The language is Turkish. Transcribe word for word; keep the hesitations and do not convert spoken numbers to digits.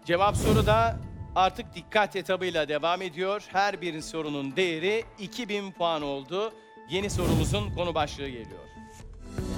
Cevap soru da artık dikkat etabıyla devam ediyor. Her bir sorunun değeri iki bin puan oldu. Yeni sorumuzun konu başlığı geliyor.